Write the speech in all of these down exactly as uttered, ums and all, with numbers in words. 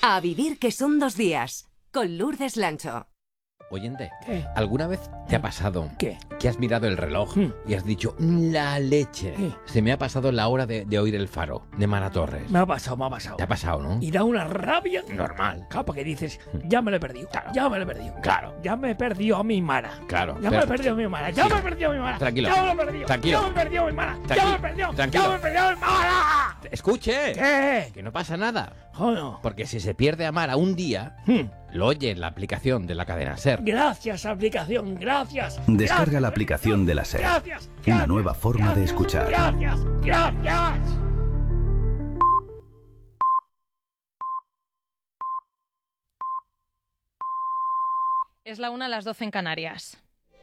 A vivir que son dos días, con Lourdes Lancho. Oyente, ¿Qué? ¿alguna vez te ha pasado ¿Qué? que has mirado el reloj Hmm. y has dicho, la leche? ¿Qué? Se me ha pasado la hora de, de oír el faro de Mara Torres. Me ha pasado, me ha pasado. ¿Te ha pasado, no? Y da una rabia. Normal. Claro, porque dices, ya me lo he perdido. Claro. Ya me lo he perdido. Claro. Ya me he perdido a mi Mara. Claro. Ya pero- me he perdido a mi Mara. Ya Sí. me he perdido a mi Mara. Tranquilo. Ya me lo he perdido. Tranquilo. Ya me he perdido a mi Mara. Ya Tranquilo. me he perdido. Tranquilo. Ya me he perdido a mi Mara. Escuche. ¿Qué? Que no pasa nada. Joder. Porque si se pierde a Mara un día, Hmm. lo oye en la aplicación de la cadena SER. Gracias, aplicación. Gracias. Descarga Gracias. la aplicación de la SER. Gracias. Una gracias, nueva forma de gracias, escuchar. Gracias. Gracias. Es la una a las doce en Canarias.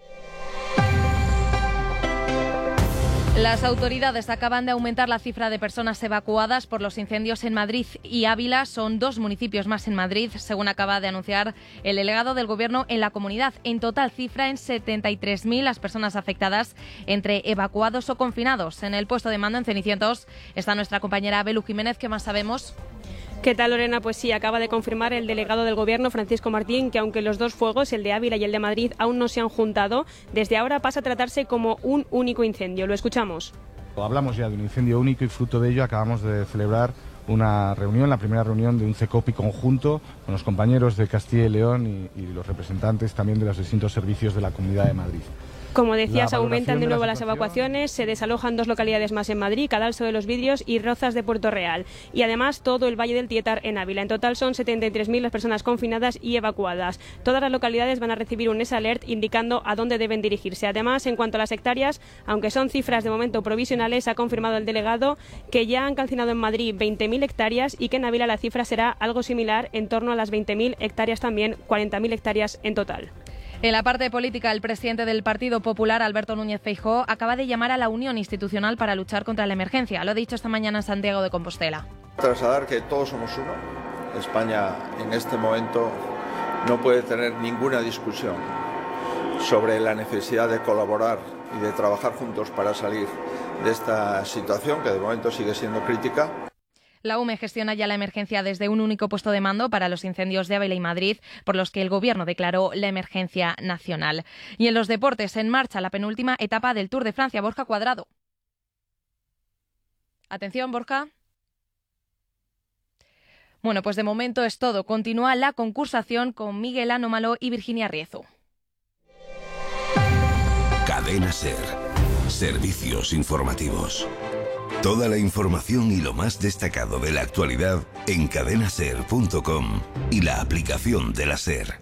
Las autoridades acaban de aumentar la cifra de personas evacuadas por los incendios en Madrid y Ávila. Son dos municipios más en Madrid, según acaba de anunciar el delegado del Gobierno en la comunidad. En total cifra en setenta y tres mil las personas afectadas entre evacuados o confinados. En el puesto de mando en Cenicientos está nuestra compañera Belu Jiménez. ¿Qué más sabemos? ¿Qué tal, Lorena? Pues sí, acaba de confirmar el delegado del Gobierno, Francisco Martín, que aunque los dos fuegos, el de Ávila y el de Madrid, aún no se han juntado, desde ahora pasa a tratarse como un único incendio. Lo escuchamos. Hablamos ya de un incendio único y fruto de ello acabamos de celebrar una reunión, la primera reunión de un CECOPI conjunto con los compañeros de Castilla y León y, y los representantes también de los distintos servicios de la Comunidad de Madrid. Como decías, La aumentan de valoración de la nuevo las situación. evacuaciones, se desalojan dos localidades más en Madrid, Cadalso de los Vidrios y Rozas de Puerto Real. Y además todo el Valle del Tietar en Ávila. En total son setenta y tres mil las personas confinadas y evacuadas. Todas las localidades van a recibir un S-Alert indicando a dónde deben dirigirse. Además, en cuanto a las hectáreas, aunque son cifras de momento provisionales, ha confirmado el delegado que ya han calcinado en Madrid veinte mil hectáreas y que en Ávila la cifra será algo similar, en torno a las veinte mil hectáreas también, cuarenta mil hectáreas en total. En la parte política, el presidente del Partido Popular, Alberto Núñez Feijóo, acaba de llamar a la unión institucional para luchar contra la emergencia. Lo ha dicho esta mañana en Santiago de Compostela. Trasladar que todos somos uno. España en este momento no puede tener ninguna discusión sobre la necesidad de colaborar y de trabajar juntos para salir de esta situación que de momento sigue siendo crítica. La U M E gestiona ya la emergencia desde un único puesto de mando para los incendios de Ávila y Madrid, por los que el Gobierno declaró la emergencia nacional. Y en los deportes, en marcha la penúltima etapa del Tour de Francia. Borja Cuadrado. Atención, Borja. Bueno, pues de momento es todo. Continúa la concursación con Miguel Anómalo y Virginia Riezu. Cadena SER. Servicios informativos. Toda la información y lo más destacado de la actualidad en cadena ser punto com y la aplicación de la SER.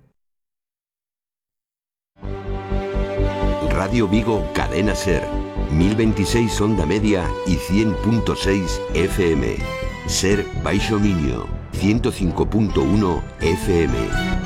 Radio Vigo Cadena SER, mil veintiséis onda media y cien punto seis F M. SER Baixo Miño, ciento cinco punto uno F M.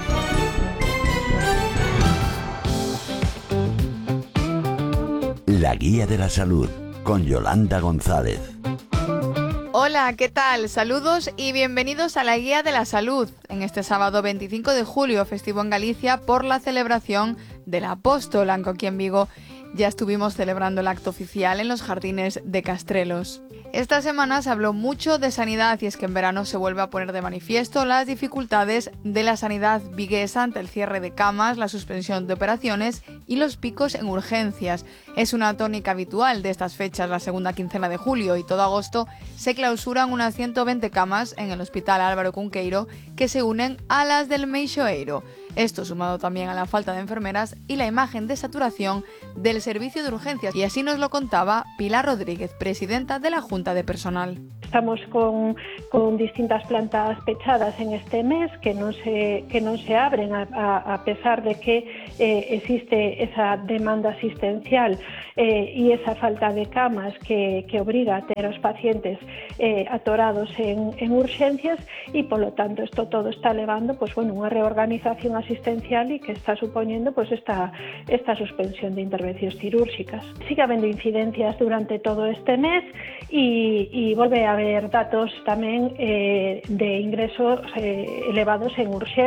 La Guía de la Salud, con Yolanda González. Hola, ¿qué tal? Saludos y bienvenidos a la Guía de la Salud, en este sábado veinticinco de julio, festivo en Galicia por la celebración del Apóstol, aunque aquí en Vigo ya estuvimos celebrando el acto oficial en los jardines de Castrelos. Esta semana se habló mucho de sanidad y es que en verano se vuelve a poner de manifiesto las dificultades de la sanidad viguesa ante el cierre de camas, la suspensión de operaciones y los picos en urgencias. Es una tónica habitual de estas fechas, la segunda quincena de julio y todo agosto se clausuran unas ciento veinte camas en el Hospital Álvaro Cunqueiro que se unen a las del Meixoeiro. Esto sumado también a la falta de enfermeras y la imagen de saturación del servicio de urgencias. Y así nos lo contaba Pilar Rodríguez, presidenta de la Junta de Personal. Estamos con, con distintas plantas pechadas en este mes que non se, que non se abren a, a, a pesar de que eh, existe esa demanda asistencial eh, y esa falta de camas que, que obriga a ter os pacientes eh, atorados en, en urgencias y, por lo tanto, esto todo está levando pues, bueno, unha reorganización asistencial y que está suponiendo pues, esta, esta suspensión de intervencións cirúrxicas. Sigue habendo incidencias durante todo este mes y, y volve a haber datos tamén eh, de ingresos eh, elevados en urgencias.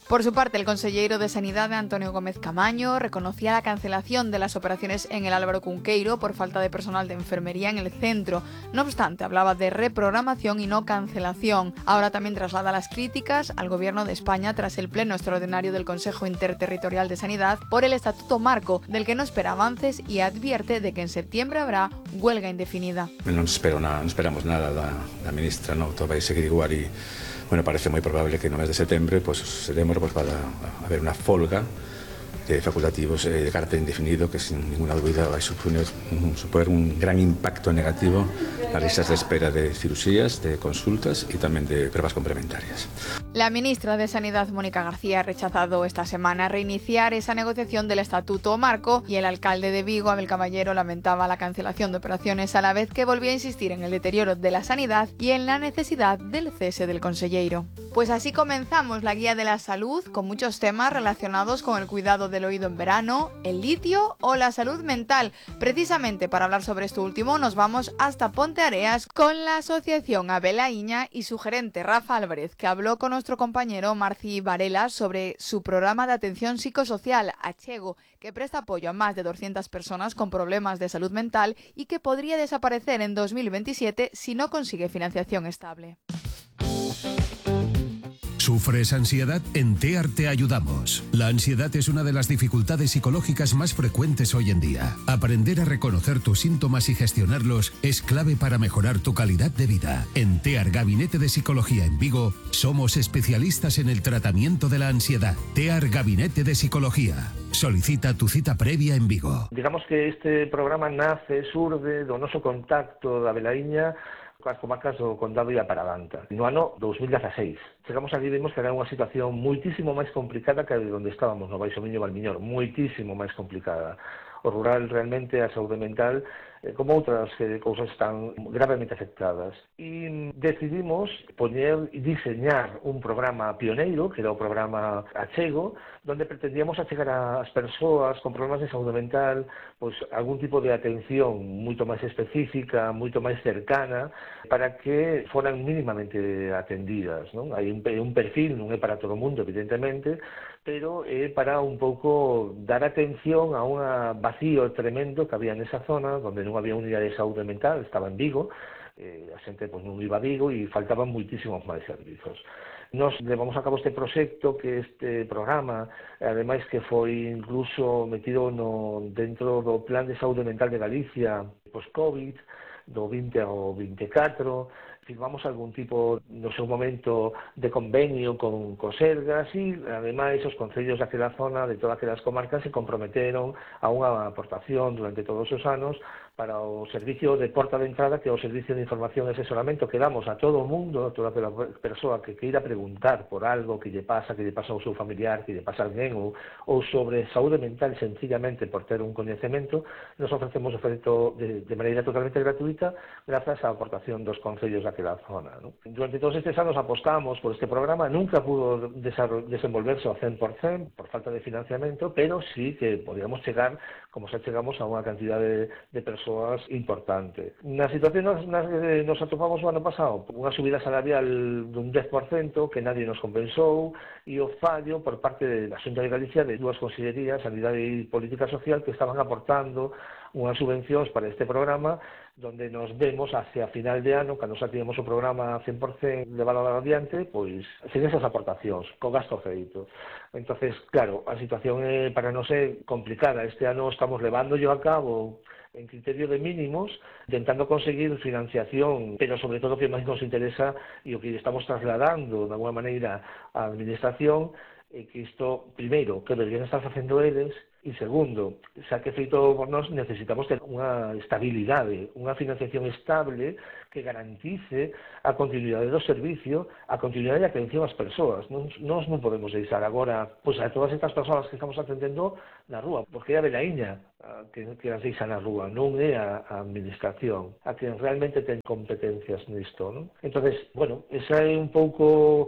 Por su parte, el consellero de Sanidad, Antonio Gómez Camaño, reconocía la cancelación de las operaciones en el Álvaro Cunqueiro por falta de personal de enfermería en el centro. No obstante, hablaba de reprogramación y no cancelación. Ahora también traslada las críticas al Gobierno de España tras el pleno extraordinario del Consejo Interterritorial de Sanidad por el Estatuto Marco, del que no espera avances y advierte de que en septiembre habrá huelga indefinida. Non espero nada, non esperamos nada da, da ministra, no, todo vai seguir igual e bueno, parece moi probable que no mes de setembro, pues, setembro, pues, va a haber unha folga de facultativos de carácter indefinido que sin ninguna duda va a suponer, suponer un gran impacto negativo nas listas de espera de cirugías, de consultas y también de pruebas complementarias. La ministra de Sanidad, Mónica García, ha rechazado esta semana reiniciar esa negociación del Estatuto Marco y el alcalde de Vigo, Abel Caballero, lamentaba la cancelación de operaciones a la vez que volvía a insistir en el deterioro de la sanidad y en la necesidad del cese del consellero. Pues así comenzamos la guía de la salud con muchos temas relacionados con el cuidado del oído en verano, el litio o la salud mental. Precisamente para hablar sobre esto último nos vamos hasta Ponteareas con la asociación Abelaíña y su gerente Rafa Álvarez, que habló con nuestro compañero Marci Varela sobre su programa de atención psicosocial Achego, que presta apoyo a más de doscientas personas con problemas de salud mental y que podría desaparecer en dos mil veintisiete si no consigue financiación estable. ¿Sufres ansiedad? En TEAR te ayudamos. La ansiedad es una de las dificultades psicológicas más frecuentes hoy en día. Aprender a reconocer tus síntomas y gestionarlos es clave para mejorar tu calidad de vida. En TEAR Gabinete de Psicología en Vigo, somos especialistas en el tratamiento de la ansiedad. TEAR Gabinete de Psicología. Solicita tu cita previa en Vigo. Digamos que este programa nace, surge do noso contacto da Abelaíña as comarcas do Condado e a Paradanta. No ano dos mil dieciséis. Chegamos aquí e vimos que era unha situación moitísimo máis complicada que onde estábamos no Baixo Miño e Valmiñor, moitísimo máis complicada. O rural realmente, a saúde mental, eh, como outras eh, cousas están gravemente afectadas. E decidimos poñer e diseñar un programa pioneiro, que era o programa Achego, donde pretendíamos achegar ás persoas con problemas de saúde mental pois, algún tipo de atención moito máis específica, moito máis cercana, para que foran mínimamente atendidas, non? Hai un, un perfil, non é para todo o mundo, evidentemente, pero é para un pouco dar atención a un vacío tremendo que había nesa zona, onde non había unidade de saúde mental, estaba en Vigo, eh, a xente pois, non iba a Vigo e faltaban moitísimos máis servizos. Nos levamos a cabo este proxecto, que este programa, ademais que foi incluso metido no, dentro do Plan de Saúde Mental de Galicia post-COVID, do vinte ao vinte e catro, firmamos algún tipo, no seu momento, de convenio con, con Sergas e, ademais, os concellos daquela zona, de todas aquelas comarcas, se comprometeron a unha aportación durante todos os anos para o servicio de porta de entrada, que é o servicio de información e asesoramento que damos a todo o mundo, a toda aquela persoa que queira preguntar por algo que lle pasa, que lle pasa ao seu familiar, que lle pasa a alguén, ou, ou sobre saúde mental, sencillamente por ter un coñecemento, nos ofrecemos oferto de, de maneira totalmente gratuita, grazas á aportación dos concellos daquela zona, ¿no? Durante todos estes anos apostamos por este programa, nunca pudo desenvolverse ao cen por cen por falta de financiamento, pero sí que podíamos chegar, como xa chegamos, a unha cantidad de, de persoas importante. Na situación nos, nos atopamos o ano pasado unha subida salarial dun dez por cento que nadie nos compensou e o fallo por parte da Xunta de Galicia de dúas consellerías, Sanidade e Política Social, que estaban aportando unhas subvencións para este programa, donde nos vemos hacia final de ano, cando xa tínhamos o programa cen por cen levado adiante, pois, sen esas aportacións, con gasto feito. Entonces, claro, a situación é, para non ser complicada. Este ano estamos levando yo a cabo en criterio de mínimos, intentando conseguir financiación, pero sobre todo o que máis nos interesa e o que estamos trasladando de alguma maneira á administración, é que isto, primeiro, que deberían estar facendo eles, e segundo, xa que feito por nós, necesitamos ter unha estabilidade, unha financiación estable que garantice a continuidade do servicio, a continuidade de atención ás persoas. Nos, nos non podemos deixar agora pois, a todas estas persoas que estamos atendendo na rúa, porque é a Abelaíña que, que as deixa na rúa, non é a, a administración, a que realmente ten competencias nisto, non? Entonces, bueno, esa é un pouco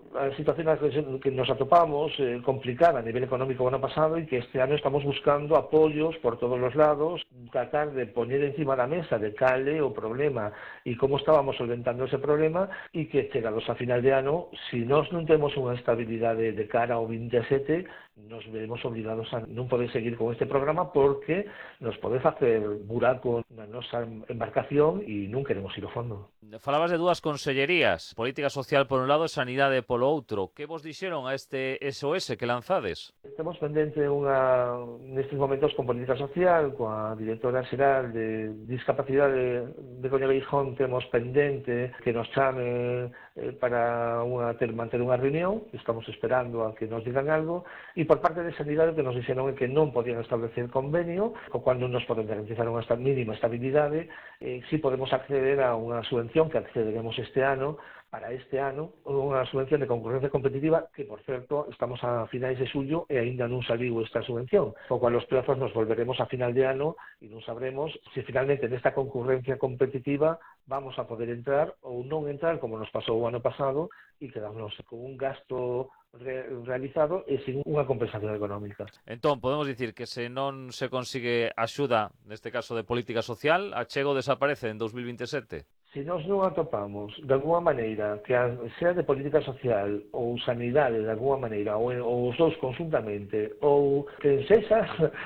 a situación na que nos atopamos eh, complicada a nivel económico o ano pasado e que este ano estamos buscando apoios por todos os lados, tratar de poñer encima da mesa de cale o problema e como estábamos solventando ese problema e que chegados a final de ano, se nós non temos unha estabilidade de cara ao veintisiete, nos veremos obligados a non poder seguir con este programa porque nos pode facer buraco na nosa embarcación e non queremos ir ao fondo. Falabas de dúas consellerías, Política Social por un lado e Sanidade polo outro. Que vos dixeron a este S O S que lanzades? Temos pendente unha, nestes momentos con Política Social, coa directora xeral de Discapacidade de Coña Beijón, temos pendente que nos chame eh, para unha, ter, manter unha reunión, estamos esperando a que nos digan algo, e por parte de Sanidade que nos dixeron que non podían establecer convenio, co cual non nos poden garantizar unha mínima estabilidade, eh, si podemos acceder a unha subvención que accederemos este ano, para este ano, unha subvención de concurrencia competitiva que, por certo, estamos a finais de xullo e aínda non saliu esta subvención, co cual os plazos nos volveremos a final de ano e non sabremos se finalmente nesta concurrencia competitiva vamos a poder entrar ou non entrar como nos pasou o ano pasado e quedarnos con un gasto re realizado e sin unha compensación económica. Entón, podemos dicir que se non se consigue axuda, neste caso de política social, a Chego desaparece en dous mil vinte e sete? Se nós non atopamos, de alguma maneira, que sea de política social ou sanidade, de alguma maneira, ou, ou os dous conjuntamente, ou que sexa,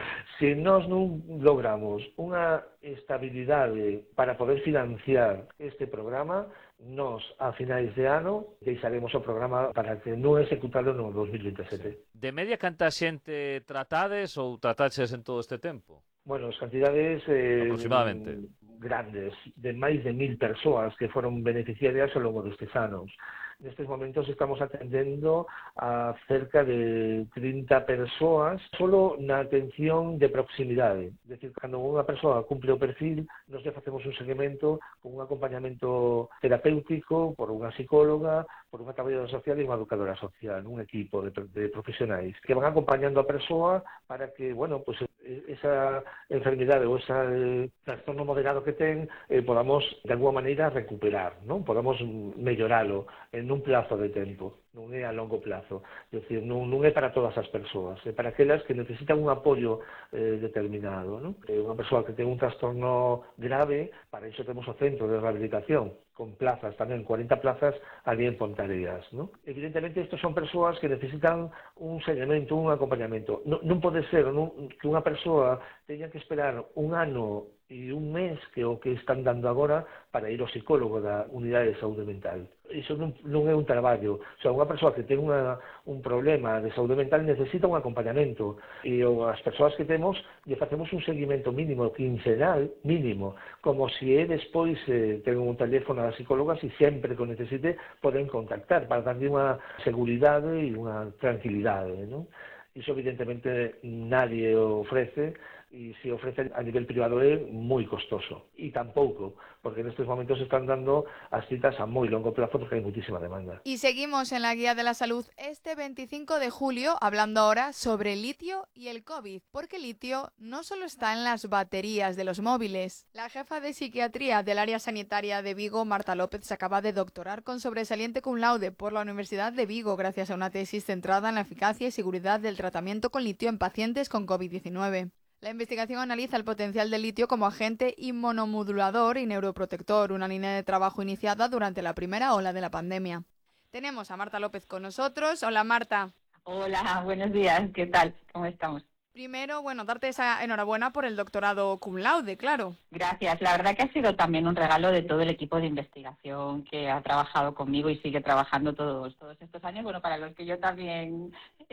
se nós non logramos unha estabilidade para poder financiar este programa, nós, a finais de ano, deixaremos o programa para que non executalo no dos mil vinte e sete. De media, canta xente tratades ou trataches en todo este tempo? Bueno, as cantidades eh, aproximadamente grandes, de máis de mil persoas que foron beneficiarias ao longo destes anos. Nestes momentos estamos atendendo a cerca de trinta persoas solo na atención de proximidade. É dicir, cando unha persoa cumple o perfil, nos lle facemos un seguimento con un acompañamento terapéutico por unha psicóloga, por unha traballadora social e unha educadora social, un equipo de, de profesionais que van acompañando a persoa para que, bueno, pues esa enfermidade ou ese eh, trastorno moderado que ten eh, podamos de alguma maneira recuperar, non? Podamos melloralo en un plazo de tempo, non é a longo plazo. É dicir, non, non é para todas as persoas, é para aquelas que necesitan un apoio eh, determinado, non? É unha persoa que ten un trastorno grave, para iso temos o centro de rehabilitación, con plazas tamén, cuarenta plazas ali en Pontareas, non? Evidentemente, estos son persoas que necesitan un seguimento, un acompañamento. Non, non pode ser non, que unha persoa teña que esperar un ano e un mes que o que están dando agora para ir ao psicólogo da unidade de saúde mental. Iso non, non é un traballo. O sea, unha persoa que ten unha, un problema de saúde mental necesita un acompañamento e o, as persoas que temos lle facemos un seguimento mínimo, quincenal, mínimo, como se é despois eh, ten un teléfono das psicólogas e sempre que o necesite poden contactar para darle unha seguridade e unha tranquilidade, non? Iso evidentemente nadie o ofrece e se ofrece a nivel privado é moi costoso. E tampouco, porque nestes momentos están dando as citas a moi longo plazo porque hai muchísima demanda. Y seguimos en la Guía de la Salud este veinticinco de julio hablando ahora sobre el litio y el COVID, porque el litio no solo está en las baterías de los móviles. La jefa de psiquiatría del área sanitaria de Vigo, Marta López, se acaba de doctorar con sobresaliente cum laude por la Universidad de Vigo gracias a una tesis centrada en la eficacia y seguridad del tratamiento con litio en pacientes con COVID diecinueve. La investigación analiza el potencial del litio como agente inmunomodulador y neuroprotector, una línea de trabajo iniciada durante la primera ola de la pandemia. Tenemos a Marta López con nosotros. Hola, Marta. Hola, buenos días. ¿Qué tal? ¿Cómo estamos? Primero, bueno, darte esa enhorabuena por el doctorado cum laude, claro. Gracias. La verdad que ha sido también un regalo de todo el equipo de investigación que ha trabajado conmigo y sigue trabajando todos todos estos años. Bueno, para los que yo también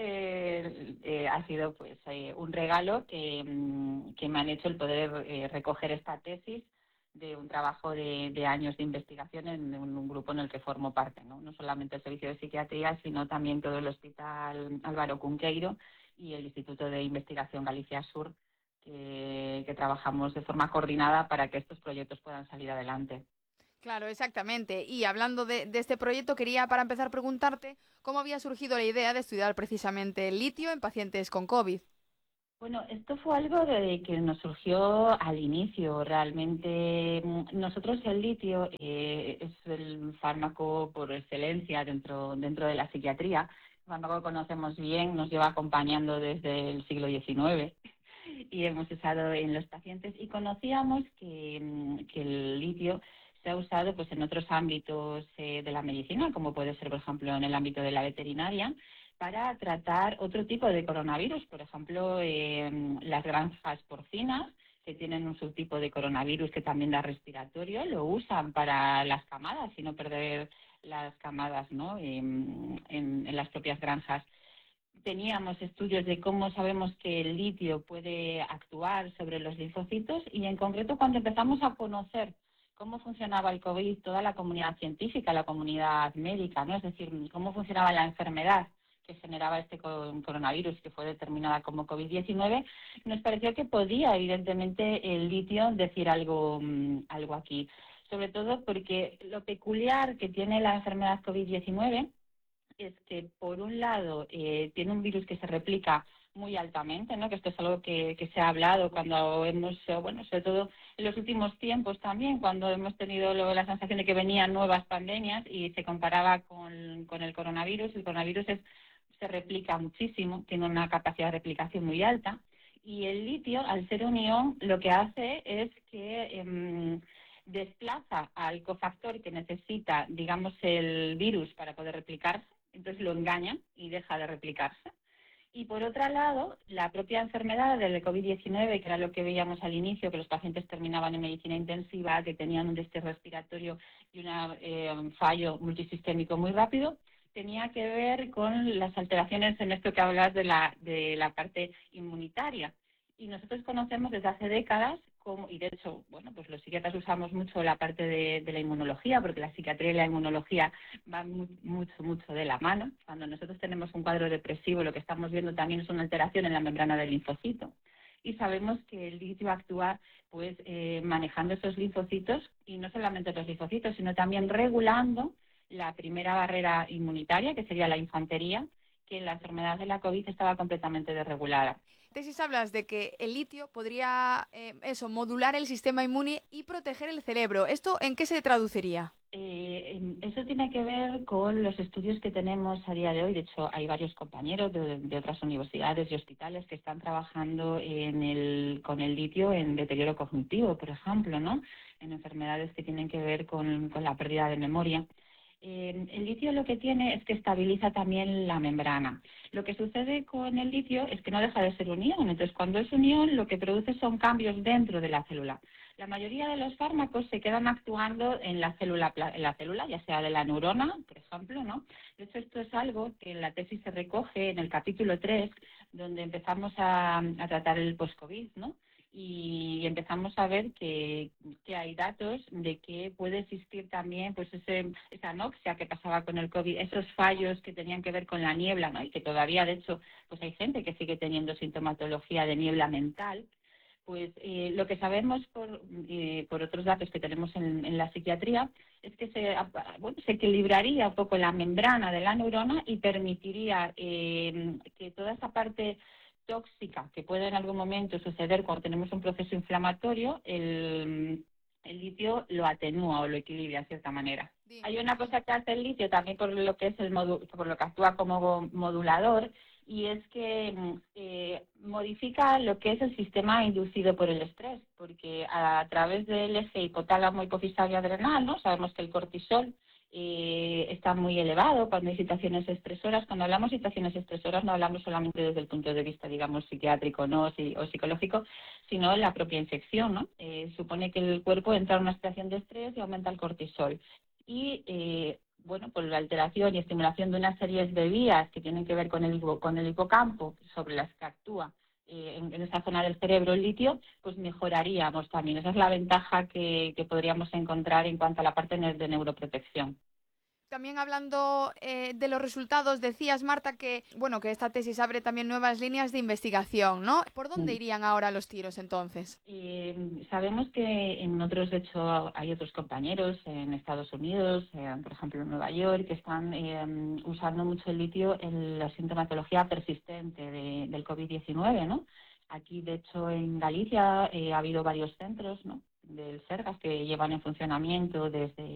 eh, eh, ha sido pues eh, un regalo que, que me han hecho el poder eh, recoger esta tesis de un trabajo de, de años de investigación en un, un grupo en el que formo parte, ¿no? No solamente el Servicio de Psiquiatría, sino también todo el Hospital Álvaro Cunqueiro y el Instituto de Investigación Galicia Sur, que, que trabajamos de forma coordinada para que estos proyectos puedan salir adelante. Claro, exactamente. Y hablando de, de este proyecto, quería para empezar preguntarte cómo había surgido la idea de estudiar precisamente el litio en pacientes con COVID. Bueno, esto fue algo de que nos surgió al inicio. Realmente nosotros el litio eh, es el fármaco por excelencia dentro, dentro de la psiquiatría. El fármaco que conocemos bien, nos lleva acompañando desde el siglo diecinueve y hemos usado en los pacientes y conocíamos que, que el litio se ha usado pues en otros ámbitos eh, de la medicina, como puede ser, por ejemplo, en el ámbito de la veterinaria, para tratar otro tipo de coronavirus, por ejemplo, eh, las granjas porcinas, que tienen un subtipo de coronavirus que también da respiratorio, lo usan para las camadas y no perder las camadas, ¿no?, en, en, en las propias granjas. Teníamos estudios de cómo sabemos que el litio puede actuar sobre los linfocitos y, en concreto, cuando empezamos a conocer cómo funcionaba el COVID, toda la comunidad científica, la comunidad médica, ¿no?, es decir, cómo funcionaba la enfermedad que generaba este coronavirus, que fue determinada como COVID diecinueve, nos pareció que podía, evidentemente, el litio decir algo, algo aquí. Sobre todo porque lo peculiar que tiene la enfermedad COVID diecinueve es que, por un lado, eh, tiene un virus que se replica muy altamente, ¿no?, que esto es algo que, que se ha hablado cuando hemos, bueno, sobre todo en los últimos tiempos también, cuando hemos tenido luego la sensación de que venían nuevas pandemias y se comparaba con, con el coronavirus. El coronavirus es se replica muchísimo, tiene una capacidad de replicación muy alta, y el litio, al ser un ion, lo que hace es que eh, desplaza al cofactor que necesita, digamos, el virus para poder replicarse, entonces lo engaña y deja de replicarse. Y por otro lado, la propia enfermedad del COVID diecinueve, que era lo que veíamos al inicio, que los pacientes terminaban en medicina intensiva, que tenían un distrés respiratorio y una, eh, un fallo multisistémico muy rápido, tenía que ver con las alteraciones en esto que hablas de la, de la parte inmunitaria. Y nosotros conocemos desde hace décadas, cómo, y de hecho, bueno, pues los psiquiatras usamos mucho la parte de, de la inmunología, porque la psiquiatría y la inmunología van mu mucho, mucho de la mano. Cuando nosotros tenemos un cuadro depresivo, lo que estamos viendo también es una alteración en la membrana del linfocito. Y sabemos que el litio actúa pues eh, manejando esos linfocitos, y no solamente los linfocitos, sino también regulando la primera barrera inmunitaria, que sería la infantería, que en la enfermedad de la COVID estaba completamente desregulada. Tesis, hablas de que el litio podría eh, eso, modular el sistema inmune y proteger el cerebro. ¿Esto en qué se traduciría? Eh, eso tiene que ver con los estudios que tenemos a día de hoy. De hecho, hay varios compañeros de, de otras universidades y hospitales que están trabajando en el, con el litio en deterioro cognitivo, por ejemplo, ¿no?, en enfermedades que tienen que ver con, con la pérdida de memoria. Eh, el litio lo que tiene es que estabiliza también la membrana. Lo que sucede con el litio es que no deja de ser un ion. Entonces, cuando es un ion, lo que produce son cambios dentro de la célula. La mayoría de los fármacos se quedan actuando en la célula, en la célula, ya sea de la neurona, por ejemplo, ¿no? De hecho, esto es algo que en la tesis se recoge en el capítulo tres, donde empezamos a, a tratar el post-COVID, ¿no? Y empezamos a ver que, que hay datos de que puede existir también pues ese, esa anoxia que pasaba con el COVID, esos fallos que tenían que ver con la niebla, ¿no?, y que todavía, de hecho, pues hay gente que sigue teniendo sintomatología de niebla mental. Pues eh, lo que sabemos por, eh, por otros datos que tenemos en, en la psiquiatría es que se, bueno, se equilibraría un poco la membrana de la neurona y permitiría eh, que toda esa parte tóxica que puede en algún momento suceder cuando tenemos un proceso inflamatorio, el, el litio lo atenúa o lo equilibra de cierta manera. Sí. Hay una cosa que hace el litio también por lo que es el modu por lo que actúa como modulador, y es que eh, modifica lo que es el sistema inducido por el estrés, porque a, a través del eje hipotálamo hipofisario adrenal, ¿no?, sabemos que el cortisol Eh, está muy elevado cuando hay situaciones estresoras. Cuando hablamos de situaciones estresoras no hablamos solamente desde el punto de vista, digamos, psiquiátrico, ¿no?, o psicológico, sino la propia infección, ¿no? Eh, supone que el cuerpo entra en una situación de estrés y aumenta el cortisol. Y, eh, bueno, por la alteración y estimulación de una serie de vías que tienen que ver con el, con el hipocampo, sobre las que actúa eh, en, en esa zona del cerebro el litio, pues mejoraríamos también. Esa es la ventaja que, que podríamos encontrar en cuanto a la parte de neuroprotección. También hablando eh, de los resultados, decías, Marta, que bueno que esta tesis abre también nuevas líneas de investigación, ¿no? ¿Por dónde irían ahora los tiros entonces? Eh, sabemos que en otros, de hecho, hay otros compañeros en Estados Unidos, eh, por ejemplo en Nueva York, que están eh, usando mucho el litio en la sintomatología persistente de, del COVID diecinueve, ¿no? Aquí, de hecho, en Galicia eh, ha habido varios centros, ¿no?, del Sergas que llevan en funcionamiento desde